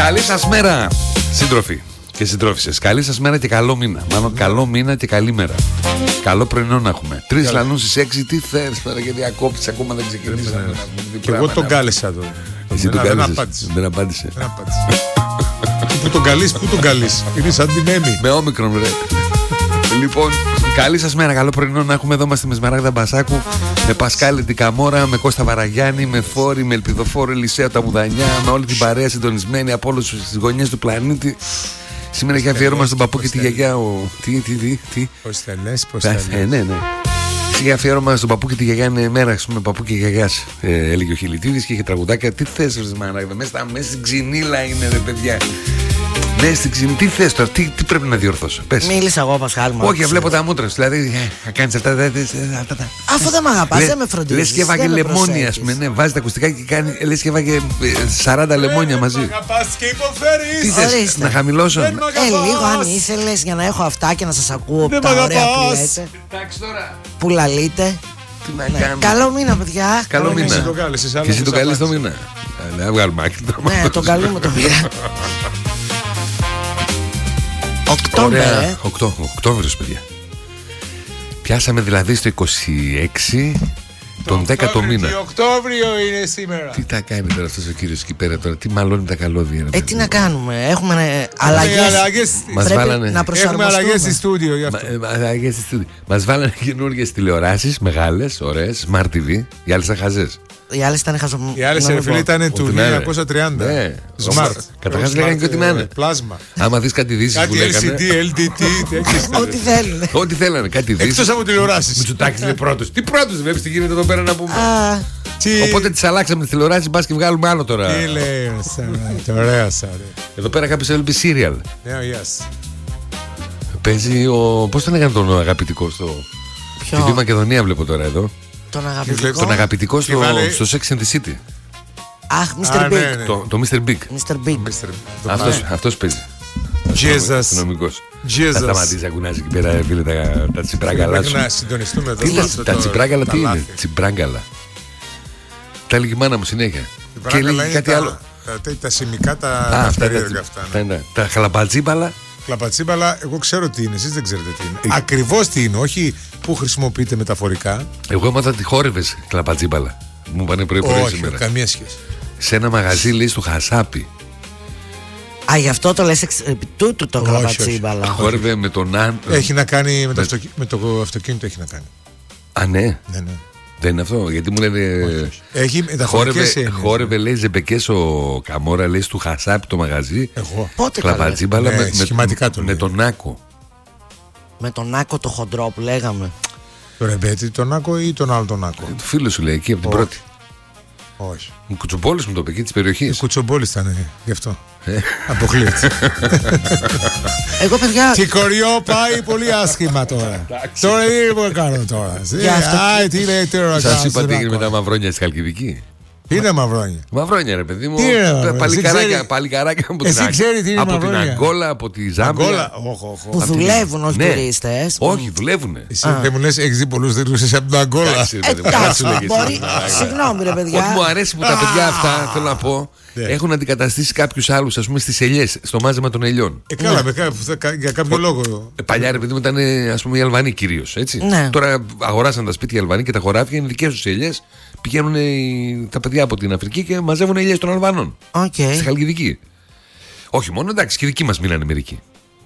Καλή σας μέρα, σύντροφοι και συντρόφισσες. Καλή σας μέρα και καλό μήνα. Μάλλον καλό μήνα και καλή μέρα. Καλό πρωινό να έχουμε. 3 λανού στις 6. Τι θες τώρα, γιατί διακόπτεις, ακόμα δεν ξεκινήσαμε. Και εγώ τον κάλεσα τώρα. Εσύ τον κάλεσες? Δεν απάντησε. Πού τον καλείς? Είναι σαν την Έμι. Με όμικρον, ρε. Λοιπόν, καλή σας μέρα, καλό πρωινό να έχουμε. Εδώ είμαστε με Σμαράγδα Μπασάκου, με Πασκάλη την Καμόρα, με Κώστα Βαραγιάννη, με Φόρη, με Ελπιδοφόρο Ελισέο τα Μουδανιά, με όλη την παρέα συντονισμένη από όλες τις γωνιές του πλανήτη. Σήμερα έχει αφιέρωμα στον παππού και τη γιαγιά. Πώς θα λες, Ναι. Είχε αφιέρωμα στον παππού και τη γιαγιά. Είναι μέρα, ας πούμε, παππού και γιαγιάς, έλεγε ο Χιλιτίδης, και είχε τραγουδάκια. Τι θες, ρε Σμαράγδα, μέσα στην ξυνήλα είναι, ρε παιδιά. Ναι, στην ξυνή. Τι θες τώρα, τι πρέπει να διορθώσω? Πες. Μίλησα εγώ, Πασχάλη μου. Όχι, βλέπω τα μούτρα σου. Δηλαδή, θα κάνεις αυτά. Αφού δεν με αγαπάς, δεν με φροντίζεις. Λες και έβαγε λεμόνια, ας πούμε. Ναι, βάζει τα ακουστικά και κάνει. Λες και έβαγε 40 λεμόνια μαζί. Τι θες, να χαμηλώσω? Λίγο αν ήθελες, για να έχω αυτά και να σας ακούω τα ωραία που λέτε. Εντάξει τώρα. Που λαλείτε. Τι να κάνω. Καλό μήνα, παιδιά. Καλό μήνα. Και εσύ το καλείς το μήνα. Να βγάλουμε άκρη. Ναι, τον καλούμε το μήνα. Οκτώβριος, παιδιά. Πιάσαμε δηλαδή στο 26 τον 10ο μήνα. Τι Οκτώβριο είναι σήμερα. Τι τα κάνει τώρα αυτός ο κύριος εκεί πέρα τώρα? Τι μαλώνει τα καλώδια? Τι να κάνουμε, έχουμε αλλαγές. Μας βάλανε. Να έχουμε αλλαγές στη στούντιο. Μας βάλανε καινούργιες τηλεοράσεις μεγάλες, ωραίες, Smart TV. Οι άλλες ήταν χαζές. Οι άλλες ήταν χαζομ... Οι άλλες φίλοι ήταν του 1930. Ναι. Smart. Καταρχάς λέγανε και ό,τι να είναι. Πλάσμα. Άμα δεις κάτι δύσεις που λέγανε. Κάτι LCD, LDT. Ό,τι θέλουν. Ό,τι θέλανε, κάτι δύσεις. Εκτός από τηλεοράσεις. Μητσοτάκης λέει πρώτος. Τι πρώτος, βλέπεις τι γίνεται εδώ πέρα να πούμε. Οπότε τις αλλάξαμε τις τηλεοράσεις, μπας και βγάλουμε άλλο τώρα. Τι λέει, ωραία σαν. Εδώ πέρα κάποιος έλειπε serial. Ναι, yes. Παίζει ο... Πώς τον έκανε τον αγαπητικό στο... Ποιο? Τη Μακεδονία βλέπω τώρα εδώ. Τον αγαπητικό. Τον αγαπητικό στο Sex and the City. Αχ, Mr. Big. Το Mr. Big. Mr. Big. Αυτός παίζει. Jesus. Αστυνομικός. Θα σταματήσει να κουνάζει εκεί πέρα, φίλε, τα τσιπράγκαλα σου. Πρέπει να συντονιστούμε εδώ. Τα τσιπράγκαλα τι είναι? Τσιπράγκαλα. Τα έλεγε η μάνα μου συνέχεια. Και λέει κάτι άλλο. Τα σημικά, τα περίεργα αυτά. Τα χαλαμπατζίμπαλα. Κλαπατσίμπαλα, εγώ ξέρω τι είναι, εσείς δεν ξέρετε τι είναι. Ακριβώς τι είναι, όχι που χρησιμοποιείτε μεταφορικά. Εγώ έμαθα ότι χόρευες κλαπατσίμπαλα. Μου πάνε πρωί-πρωί σήμερα. Όχι, καμία σχέση. Σε ένα μαγαζί, λέει, στο Χασάπι. Α, γι' αυτό το λες επί τούτου το κλαπατσίμπαλα. Χόρευε με τον Άν. Έχει να κάνει με το αυτοκίνητο, έχει να κάνει. Α, ναι. Ναι. Δεν είναι αυτό, γιατί μου λένε. Έχει μεταφορικές έννοιες. Χόρευε, λέει, ζεμπεκές ο Καμόρα, λέει, του Χασάπι το μαγαζί. Εγώ. Πότε κλαπατσίμπαλα με τον Νάκο. Με τον Νάκο το χοντρό που λέγαμε. Το Ρεμπέτη, τον Νάκο ή τον άλλο τον Νάκο? Το φίλο σου λέει εκεί από την πρώτη. Όχι. Ο Κουτσομπόλης μου το είπε εκεί της περιοχής. Ο Κουτσομπόλης ήταν γι' αυτό. Αποκλείεται. Εγώ, παιδιά. Τσικοριό πάει πολύ άσχημα τώρα. Τώρα τι μπορώ να κάνω τώρα? Σας είπα τι έγινε με τα μαυρόνια στη Χαλκιδική. Τι είναι μαυρόνια? Μαυρόνια, ρε παιδί μου. Παλικαράκια από την Αγκόλα, από τη Ζάμπια. Που δουλεύουν, όχι τουρίστες. Όχι, δουλεύουν. Εσύ δεν μου λες, έχεις δει πολλούς τουρίστες από την Αγκόλα? Εντάξει, μπορεί. Συγγνώμη, ρε παιδιά. Μου αρέσει που τα παιδιά αυτά, θέλω να πω, έχουν αντικαταστήσει κάποιους άλλους, ας πούμε, στις ελιές, στο μάζεμα των ελιών. Καλά, για κάποιο λόγο. Παλιά, ρε παιδί μου, ήταν, ας πούμε, οι Αλβανοί κυρίως. Τώρα αγοράσαν τα σπίτια οι Αλβανοί και τα χωράφια, είναι δικές τους ελιές. Πηγαίνουν τα παιδιά από την Αφρική και μαζεύουν ελιές των Αλβανών. Στη Χαλκιδική. Όχι μόνο, εντάξει, και δικοί μας μιλάνε μερικοί.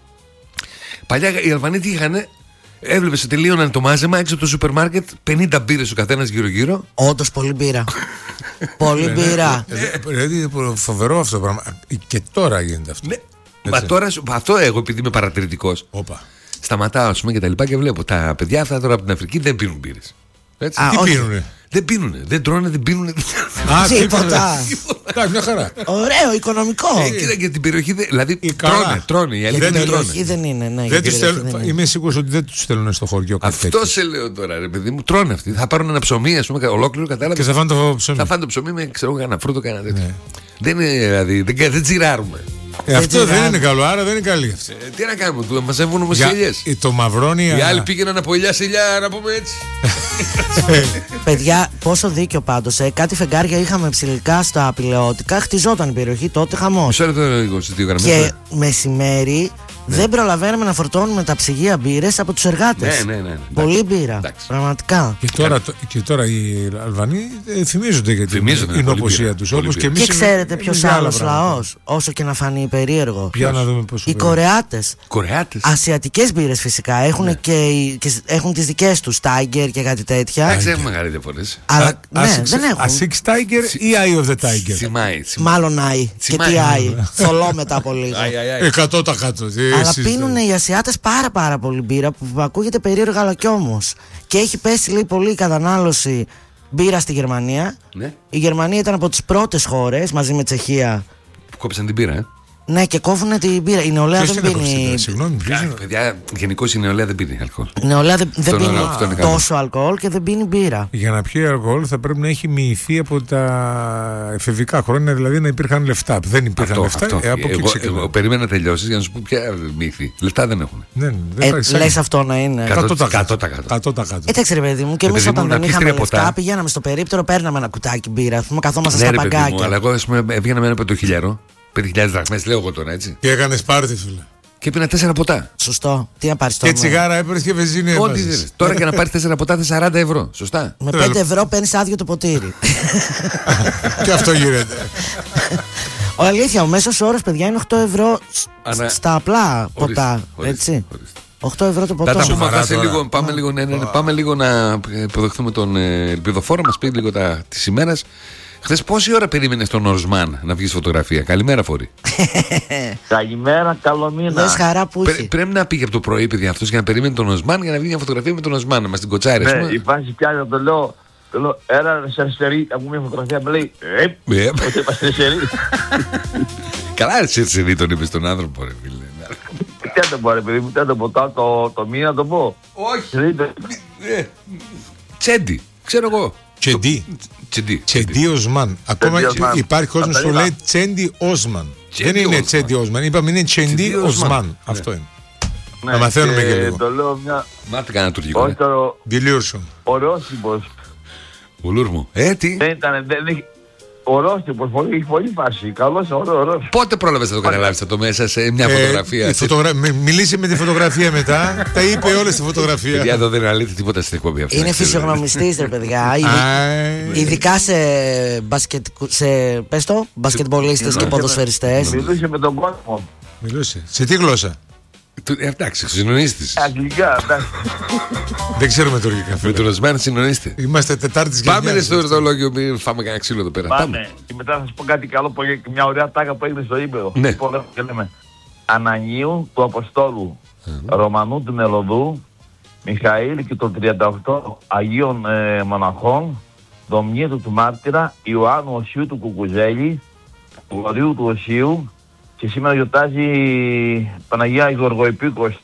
Παλιά οι Αλβανοί τι είχανε? Έβλεπες ότι τελείωναν το μάζεμα έξω από το σούπερ μάρκετ, 50 μπύρες ο καθένας γύρω-γύρω. Όντως, πολύ μπύρα. Πολύ μπύρα. Δηλαδή, φοβερό αυτό το πράγμα. Και τώρα γίνεται αυτό. Μα τώρα, αυτό εγώ επειδή είμαι παρατηρητικός. Σταματάω, ας πούμε, και τα λοιπά και βλέπω τα παιδιά αυτά τώρα από την Αφρική δεν πίνουν μπύρες. Τι πίνουνε? Δεν πίνουνε, δεν τρώνε, δεν πίνουνε. Τίποτα. Μια χαρά. Ωραίο, οικονομικό. Κοίτα, για την περιοχή, δηλαδή τρώνε. Η αλήθεια δεν τρώνε. Δεν είναι. Είμαι σίγουρος ότι δεν τους στέλνουν στο χωριό. Αυτό σε λέω τώρα, ρε παιδί μου, τρώνε αυτοί. Θα πάρουν ένα ψωμί, ας πούμε, ολόκληρο, κατάλαβε. Και θα φάνε το ψωμί. Θα φάνε το ψωμί με, ξέρω, κανένα φρούτο, κανένα τέτοιο. Δεν είναι, δηλαδή, δεν τσιράρουμε. Αυτό δεν είναι καλό, άρα δεν είναι καλή αυτή. Τι να κάνουμε, του μαζεύουν όμως ελιές. Το μαυρόνι. Οι άλλοι πήγαιναν από ελιά σε ελιά, να πούμε έτσι. Παιδιά, πόσο δίκιο πάντως. Κάτι φεγγάρια είχαμε ψηλικά στα Πηλαιώτικα, χτιζόταν η περιοχή τότε, χαμός. Και μεσημέρι. Δεν προλαβαίνουμε να φορτώνουμε τα ψυγεία μπύρες από τους εργάτες. Ναι. Πολύ μπύρα. Πραγματικά. Και τώρα οι Αλβανοί θυμίζονται για την νοποσία τους. Και ξέρετε ποιος άλλος λαός, όσο και να φανεί περίεργο. Οι Κορεάτες. Ασιατικές μπύρες φυσικά. Έχουν τις δικές τους, Tiger και κάτι τέτοια. Εντάξει, έχουμε μεγάλη διαφορές. Αλλά δεν έχουν. Six Tiger ή Eye of the Tiger. Μάλλον Eye. Και τι Eye. Θολό μετά από λίγο. 100%. Αλλά πίνουν οι Ασιάτες πάρα πολύ μπύρα που ακούγεται περίεργα, αλλά κι όμως. Και έχει πέσει λέει πολύ η κατανάλωση μπύρα στη Γερμανία. Ναι. Η Γερμανία ήταν από τις πρώτες χώρες μαζί με Τσεχία που κόψαν την μπύρα, Ναι, και κόβουνε την μπύρα. Η νεολαία δεν πίνει. Συγγνώμη, παιδιά, γενικώς η νεολαία δεν πίνει αλκοόλ. Η νεολαία δεν πίνει τόσο αλκοόλ και δεν πίνει μπύρα. Για να πιει αλκοόλ θα πρέπει να έχει μοιηθεί από τα εφηβικά χρόνια, δηλαδή να υπήρχαν λεφτά. Δεν υπήρχαν λεφτά. Εγώ περίμενα να τελειώσεις για να σου πω ποια μοιηθεί. Λεφτά δεν έχουν. Λες αυτό να είναι 100%. Έτσι ρε παιδί μου, και εμείς όταν δεν είχαμε λεφτά πηγαίναμε στο περίπτερο, παίρναμε ένα κουτάκι μπύρα, καθόμαστε στα παγκάκια. Αλλά εγώ έβγαινα με ένα 5.000. 5.000 δραχμές, λέω εγώ τώρα, έτσι. Και έκανες πάρτι, φίλε. Και πήνα 4 ποτά. Σωστό. Τι να πάρεις τώρα. Και τσιγάρα έπαιρνες και βενζίνη έβαζες. Ό,τι θέλεις. Τώρα και να πάρεις 4 ποτά είναι 40 ευρώ. Σωστά. Με 5 ευρώ παίρνεις άδειο το ποτήρι. Και αυτό γίνεται. Αλήθεια, ο μέσος όρος, παιδιά, είναι 8 ευρώ στα απλά ποτά. Έτσι. 8 ευρώ το ποτό. Θα τα πούμε αυτά σε λίγο. Πάμε λίγο να υποδεχθούμε τον Ελπιδοφόρο, μας πει λίγο τις ημέρες. Χθες πόση ώρα περίμενες τον Οσμάν να βγεις φωτογραφία? Καλημέρα, Φορή. Καλημέρα, καλό μήνα. Δες χαρά που είχε. Πρέπει να πήγε από το πρωί, παιδιά, αυτός για να περίμενε τον Οσμάν για να βγει μια φωτογραφία με τον Οσμάν. Να μας την κοτσάρει. Ναι, υπάρχει πια να το λέω. Έλα σε αριστερή, να πούμε μια φωτογραφία. Με λέει, ότι είμαστε αριστερή. Καλά, σε αριστερή τον είπες τον άνθρωπο, ρε φίλε. Τι να το πω, ρε παιδί μου, τι να το πω, το μήνα να το πω. Όχι. Τσέντι, ξέρω εγώ. Τσέντι Οσμάν. Ακόμα υπάρχει κόσμος που λέει Τσέντι Όσμαν. Δεν είναι Τσέντι Όσμαν. Είπαμε είναι Τσέντι Οσμάν. Αυτό είναι. Να μαθαίνουμε και λίγο. Μάθε κανένα τουρκικό. Δηλίουρσον. Ο Ρώσιμος. Ο Λούρμο. Τι. Δεν ήταν. Ο Ρώσιμος έχει πολύ φάση. Καλός, ωραίος. Πότε πρόλαβες να το καταλάβεις αυτό μέσα σε μια φωτογραφία? Μιλήσε με τη φωτογραφία μετά. Τα είπε όλες στη φωτογραφία. Παιδιά, εδώ δεν αλήθεια τίποτα στην εκπομπή αυτή. Είναι φυσιογνωμιστής, ρε παιδιά. Ειδικά σε μπασκετμπολίστες και ποδοσφαιριστές. Μιλούσε με τον κόσμο. Μιλούσε. Σε τι γλώσσα? Εντάξει, συνονίστης. Αγγλικά, εντάξει. Δεν ξέρουμε τουρκικά. Με τον Οσμάν συνονίστε. Είμαστε Τετάρτης γενιάς. Πάμε στο ερωτολόγιο, μην φάμε κανένα ξύλο εδώ πέρα. Πάμε. Και μετά θα σας πω κάτι καλό, μια ωραία τάκα που έγινε στο ύπεδο. Ναι. Ανανίου του Αποστόλου, Ρωμανού του Νελωδού, Μιχαήλ και των 38 Αγίων Μοναχών, Δομνίδου του Μάρτυρα, Ιωάννου Οσίου του Κουκουζέλη, Γοριού του Οσίου, και σήμερα γιορτάζει Παναγία Γοργοϊπίκος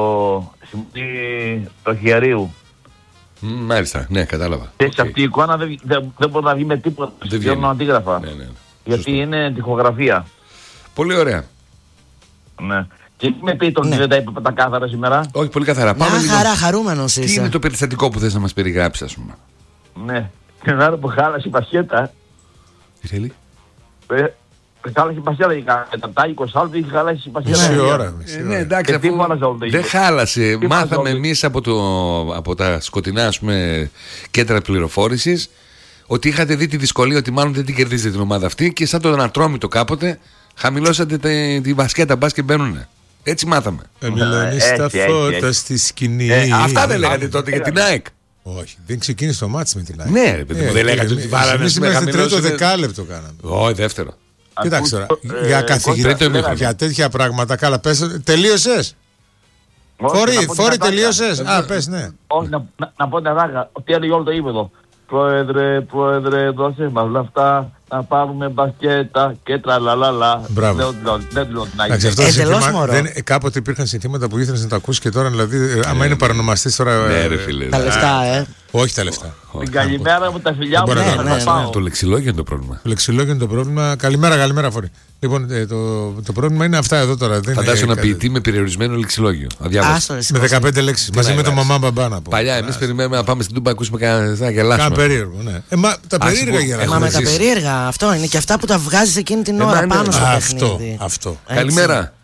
το Χιαρίου. Μάλιστα, ναι, κατάλαβα. Και σε αυτή η εικόνα δεν μπορεί να βγει με τίποτα. Δεν βγαίνουν αντίγραφα. Ναι. Γιατί είναι τοιχογραφία. Πολύ ωραία. Ναι. Και με πει τον δεν τα είπε τα κάθαρα σήμερα. Όχι, πολύ καθαρά. Πάμε λίγο. Χαρούμενος είσαι. Τι είναι το περιστατικό που θες να μας περιγράψεις, ας πούμε? Ναι. Την ώρα που χάλασε η πασχέτα. Τι θέλει? Χάλασε η πασχέτα για τα 20 λεπτά είχε χαλάσει η πασχέτα. Μισή ώρα. Ναι, εντάξει, δεν χάλασε. Μάθαμε εμείς από τα σκοτεινά, ας πούμε, κέντρα πληροφόρησης ότι είχατε δει τη δυσκολία, ότι μάλλον δεν την κερδίζετε την ομάδα αυτή και σαν τον Ατρόμητο κάποτε χαμηλώσατε τη μπασκέτα, μπας και μπαίνουνε. Έτσι μάθαμε. Μιλάνε στα φώτα στη σκηνή. Αυτά δεν λέγατε τότε για την ΑΕΚ? Όχι, δεν ξεκίνησε το μάτς με την ΑΕΚ. Ναι, ρε παιδί μου, δεν λέγατε ότι βάλανε. Εμείς είμαστε τρίτο δεκάλεπτο κάναμε. Όχι, δεύτερο. Κοίταξε τώρα, για καθηγητή, για τέτοια πράγματα, καλά, πες, τελείωσες? Φόρη, τελείωσες? Α, πες, ναι. Όχι, να πω μια ράγα, ότι έλεγε όλο το ύπεδο. Πρόεδρε, δώσε μας λεφτά να πάρουμε μπασκέτα και τραλαλαλα. Μπράβο. Δεν λέω την Άγια. Εντελώς μωρό. Κάποτε υπήρχαν συνθήματα που ήθελες να τα ακούσεις και τώρα, δηλαδή, άμα είναι παρανομαστής τώρα... Ναι, ρε φίλε. Τα λεφτά, Όχι τα λεφτά. Την καλημέρα μου, τα φιλιά μου. Το λεξιλόγιο είναι το πρόβλημα. Το λεξιλόγιο είναι το πρόβλημα. Καλημέρα, Φορή. Λοιπόν, το πρόβλημα είναι αυτά εδώ τώρα. Φαντάσου ένα ποιητή με περιορισμένο λεξιλόγιο. Με 15 λέξεις. Μαζί με το μαμά μπαμπά να πω. Παλιά, εμείς περιμένουμε να πάμε στην Τούμπα, ακούσουμε κανένα γελάσουμε. Κάνα περίεργο, ναι. Τα περίεργα γελάσουμε. Μα με τα περίεργα, αυτό είναι και αυτά που τα βγάζεις εκείνη την ώρα πάνω στο παιχνίδι. Αυτό. Καλημέρα.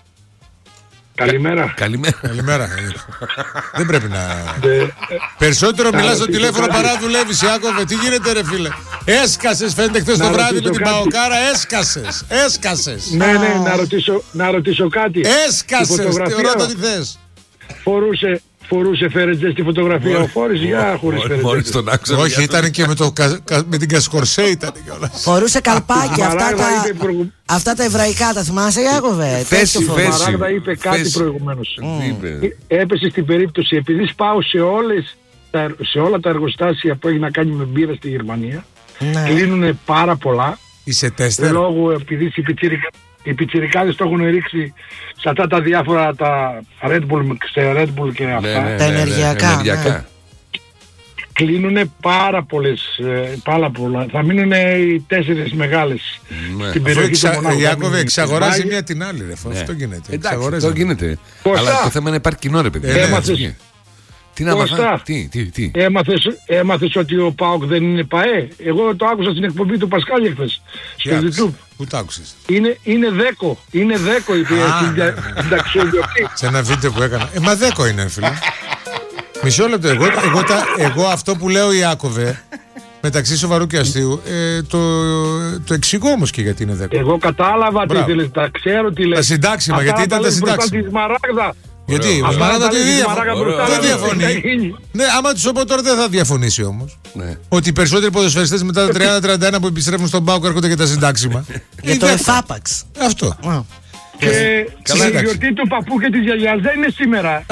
Καλημέρα. Δεν πρέπει να. Περισσότερο μιλάς στο τηλέφωνο παρά δουλεύεις, Ιάκωβε. Τι γίνεται, ρε φίλε? Έσκασες, φαίνεται χθες το βράδυ με την Παοκάρα. Έσκασες. Ναι, να ρωτήσω κάτι. Έσκασες. Ρώτα τι θες. Φορούσε φέρετζες στη φωτογραφία ο Φόρης ή χωρίς φέρετζες? Όχι, ήταν και με την Κασκορσέ ήταν κιόλας. Φορούσε καλπάκι, αυτά τα εβραϊκά, τα θυμάσαι, Ιάκωβε? Θέση. Ο Μαράγδα είπε κάτι προηγουμένως. Έπεσε στην περίπτωση, επειδή σπάω σε όλα τα εργοστάσια που έχει να κάνει με μπύρα στη Γερμανία, κλείνουν πάρα πολλά. Είσαι τέστερ. Λόγω, επειδή οι πιτσιρικάδες το έχουν ρίξει σε αυτά τα διάφορα τα Red Bull και αυτά. Τα ενεργειακά. Κλείνουνε πάρα πολλά. Θα μείνουν οι 4 μεγάλες στην περιοχή του Μονάχου. Ιάκωβε, εξαγοράζει μία την άλλη, ρε. Αυτό γίνεται. Εντάξει, αυτό γίνεται. Αλλά το θέμα είναι να υπάρχει κοινό, ρε παιδιά. Τι να μάθα, τι. Έμαθες ότι ο ΠΑΟΚ δεν είναι ΠΑΕ? Εγώ το άκουσα στην εκπομπή του Πασκάλη χθες στο YouTube. Πού το άκουσες? Είναι δέκο η συνταξιδιοκτή. Σε ένα βίντεο που έκανα. Μα δέκο είναι, φίλε. Μισό λεπτό. Εγώ αυτό που λέω, Ιάκωβε, μεταξύ σοβαρού και αστείου, το εξηγώ όμως και γιατί είναι δέκο. Εγώ κατάλαβα τι θέλεις, τα ξέρω τι λες. Τα συντάξιμα, γιατί ήταν τα συντάξιμα. Γιατί ο Σμαράγδα δεν διαφωνεί. Ναι, άμα του πω τώρα δεν θα διαφωνήσει όμως. Ότι οι περισσότεροι ποδοσφαιριστές μετά τα 30-31 που επιστρέφουν στον ΠΑΟΚ έρχονται και τα συντάξιμα. Για το εφάπαξ. Αυτό. Και η γιορτή του παππού και της γιαγιάς δεν είναι σήμερα.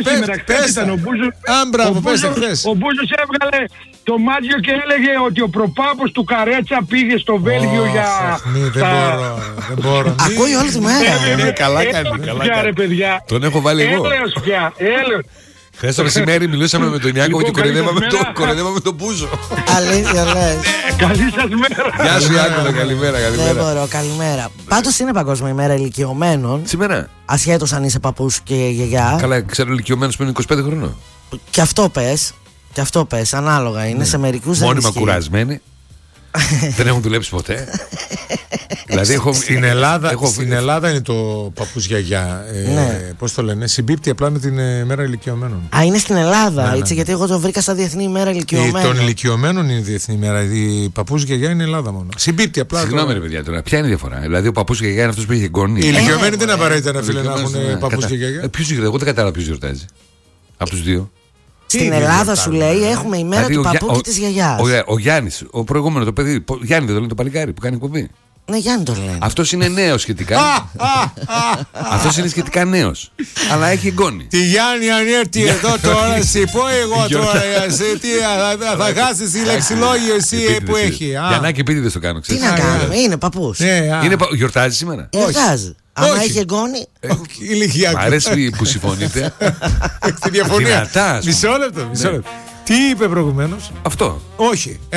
Ο Μπούζος έβγαλε το μάτιο και έλεγε ότι ο προπάπος του Καρέτσα πήγε στο Βέλγιο για... Δεν μπορώ. Ακούει όλη τη μέρα. Καλά κάνει. Τον έχω βάλει εγώ. Έλεος. Χθες το μεσημέρι μιλούσαμε με τον Ιάκωβο και κοροϊδεύαμε τον Μπούζο. Αλήθεια λες. Καλή σας μέρα. Γεια σου Ιάκωβο, καλημέρα. Δεν μπορώ, καλημέρα. Πάντως είναι Παγκόσμια ημέρα ηλικιωμένων. Σήμερα. Ασχέτως αν είσαι παππούς και γιαγιά. Καλά, ξέρω ηλικιωμένους που είναι 25 χρονών. Και αυτό πες, ανάλογα είναι. Σε μερικούς δεν μόνιμα κουρασμένοι. Δεν έχουν δουλέψει ποτέ. Δηλαδή στην Ελλάδα είναι το παππούς γιαγιά. Πώς το λένε, συμπίπτει απλά με την ημέρα ηλικιωμένων. Α, είναι στην Ελλάδα, έτσι, γιατί εγώ το βρήκα σαν διεθνή ημέρα ηλικιωμένων. Των ηλικιωμένων είναι διεθνή ημέρα. Η παππούς γιαγιά είναι Ελλάδα μόνο. Συμπίπτει απλά. Συγγνώμη, ρε παιδιά, τώρα ποια είναι η διαφορά? Δηλαδή ο παππούς γιαγιά είναι αυτός που έχει γονεί. Οι ηλικιωμένοι δεν είναι απαραίτητα να έχουν παππούς και γιαγιά. Εγώ δεν κατάλαβα ποιος γιορτάζει από τους δύο. Στην Ελλάδα σου λέει έχουμε η μέρα του παππού και της γιαγιάς. Ο Γιάννης, ο προηγούμενο το παιδί. Γιάννη δεν το λένε το παλικάρι που κάνει εκπομπή? Ναι, Γιάννη το λένε. Αυτός είναι νέος σχετικά. Αυτός είναι σχετικά νέος. Αλλά έχει εγγόνη. Τι Γιάννη, αν έρθει εδώ τώρα, εσύ πω εγώ τώρα. Θα χάσεις τη λεξιλόγιο εσύ που έχει. Γιαννάκη επίτηδες το κάνω. Τι να κάνουμε, είναι παππούς. Γιορτάζει σήμερα? Γιορτάζει. Αν έχει εγγόνη. Μ' αρέσει που συμφωνείτε. Τη διαφωνία. Μισό λεπτό. Τι είπε προηγουμένως? Αυτό. Όχι, 1-0.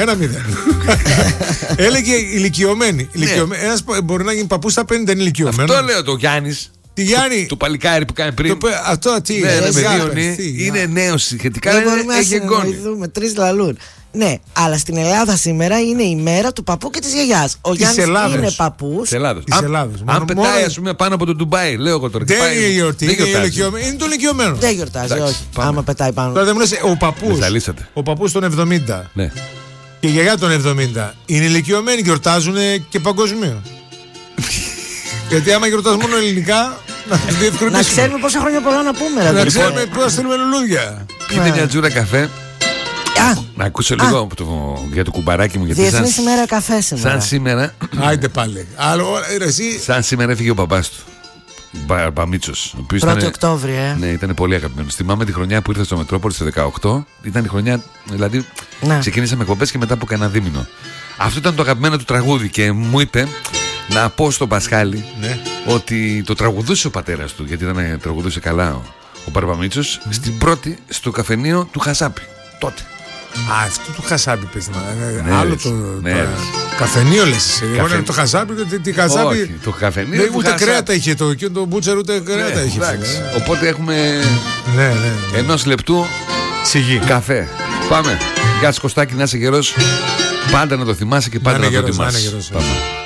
Έλεγε ηλικιωμένοι. Ένας μπορεί να γίνει παππούς στα 50, δεν είναι ηλικιωμένος. Αυτό λέω το Γιάννης. Τι Γιάννη? Το παλικάρι που κάνει πριν. Αυτό τι είναι νέος σχετικά. Δεν μπορούμε να συνεννοηθούμε, 3 λαλούν. Ναι, αλλά στην Ελλάδα σήμερα είναι η μέρα του παππού και της γιαγιάς. Ο Γιάννης είναι παππούς. Αν πετάει, ας πούμε, πάνω από το Ντουμπάι, λέω εγώ τώρα. Δεν είναι γιορτή, είναι το ηλικιωμένο. Δεν γιορτάζει, όχι. Άμα πετάει πάνω. Τώρα δεν μου λες, ο παππούς των 70 και η γιαγιά των 70 είναι ηλικιωμένοι, γιορτάζουν και παγκοσμίω. Γιατί άμα γιορτάζουν μόνο ελληνικά, να ξέρουμε πόσα χρόνια πολλά να πούμε. Να ξέρουμε πού θα στείλουμε λουλούδια. Πείτε μια τζούρα καφέ. Να ακούσω λίγο για το κουμπαράκι μου. Διεθνής ημέρα καφέ σήμερα. Σαν σήμερα. Άιντε πάλι. Σαν σήμερα έφυγε ο μπαμπάς του, Μπαμίτσος. 1η Οκτώβρη, Ναι, ήταν πολύ αγαπημένος. Θυμάμαι τη χρονιά που ήρθα στο Μετρόπολη το 18. Ήταν η χρονιά, δηλαδή ξεκίνησαμε εκπομπές και μετά από κανένα δίμηνο. Αυτό ήταν το αγαπημένο του τραγούδι και μου είπε να πω στον Πασχάλη ότι το τραγουδούσε ο πατέρας του, γιατί τραγουδούσε καλά ο Μπαρμπαμίτσος, στην πρώτη στο καφενείο του Χασάπη. Τότε. Αυτό το χασάπι πες. Άλλο το καφενείο λες εσύ. Εγώ το χασάπι, τι χασάπι. Όχι, το καφενείο. Ούτε κρέατα είχε το μπούτσερ, ούτε κρέατα είχε. Οπότε έχουμε 1 λεπτού σιγή καφέ. Πάμε. Γεια σου Κωστάκη, να είσαι γερός. Πάντα να το θυμάσαι και πάντα να το ετοιμάσεις.